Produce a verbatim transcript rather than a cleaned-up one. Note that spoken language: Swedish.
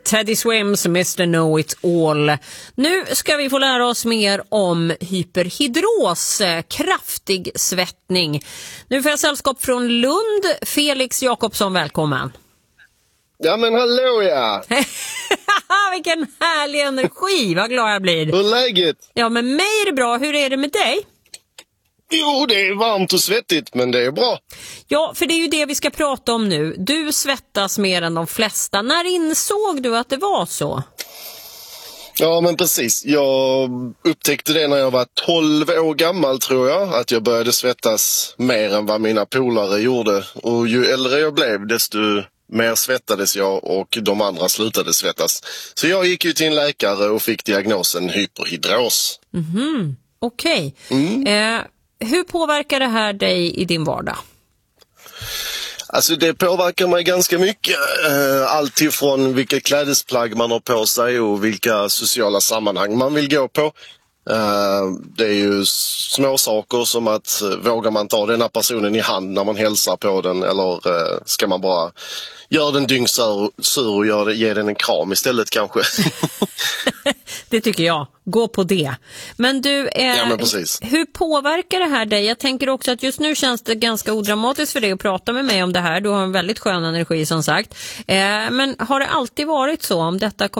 Teddy Swims, mister Know It All. Nu ska vi få lära oss mer om hyperhidros, kraftig svettning. Nu får jag sällskap från Lund. Felix Jakobsson, välkommen. Ja men hallå ja! Vilken härlig energi, vad glad jag blir. Hur är läget? Ja, men mig är det bra. Hur är det med dig? Jo, det är varmt och svettigt, men det är bra. Ja, för det är ju det vi ska prata om nu. Du svettas mer än de flesta. När insåg du att det var så? Ja, men precis. Jag upptäckte det när jag var tolv år gammal, tror jag. Att jag började svettas mer än vad mina polare gjorde. Och ju äldre jag blev, desto mer svettades jag och de andra slutade svettas. Så jag gick ju till en läkare och fick diagnosen hyperhidros. Mhm, okej. Okay. Mm. Eh, hur påverkar det här dig i din vardag? Alltså det påverkar mig ganska mycket. Allt ifrån vilka klädesplagg man har på sig och vilka sociala sammanhang man vill gå på. Det är ju små saker som att vågar man ta den här personen i hand när man hälsar på den, eller ska man bara göra den dyngsur och gör det, ge den en kram istället kanske. Det tycker jag. Gå på det. Men du, eh, ja, men precis. Hur påverkar det här dig? Jag tänker också att just nu känns det ganska odramatiskt för dig att prata med mig om det här. Du har en väldigt skön energi som sagt. Eh, men har det alltid varit så om detta kommer